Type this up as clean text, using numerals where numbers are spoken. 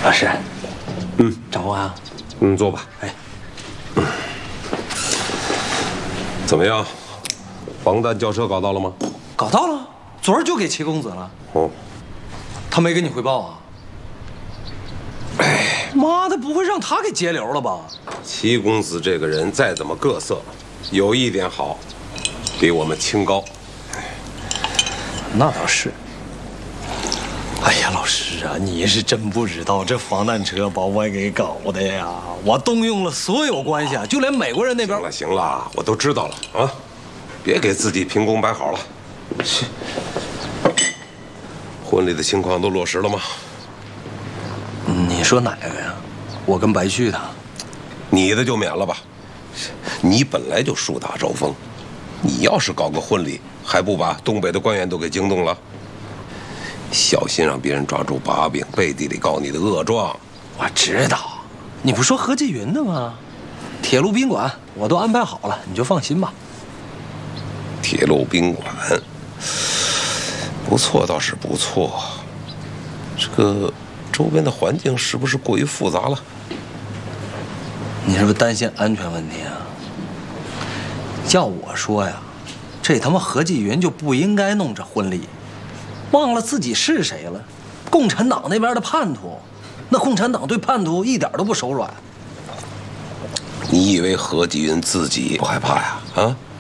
老师，找我啊？ 坐吧。 哎， 怎么样？防弹轿车搞到了吗？ 搞到了，昨儿就给齐公子了。 哦， 他没跟你汇报啊？哎，妈的，不会让他给截留了吧？ 齐公子这个人再怎么各色，有一点好，比我们清高。 那倒是。哎呀，老师啊，你是真不知道这防弹车把我给搞的呀！我动用了所有关系啊，就连美国人那边…… 行了，我都知道了啊，别给自己凭空摆好了。 是。 婚礼的情况都落实了吗？ 你说哪个呀？我跟白旭他。 你的就免了吧，你本来就树大招风，你要是搞个婚礼，还不把东北的官员都给惊动了？小心让别人抓住把柄，背地里告你的恶状。 我知道，你不说何继云的吗？铁路宾馆我都安排好了，你就放心吧。 铁路宾馆，不错倒是不错，这个周边的环境是不是过于复杂了？ 你是不是担心安全问题啊？要我说呀，这他妈何继云就不应该弄这婚礼。忘了自己是谁了，共产党那边的叛徒，那共产党对叛徒一点都不手软。 你以为何继云自己不害怕呀？啊？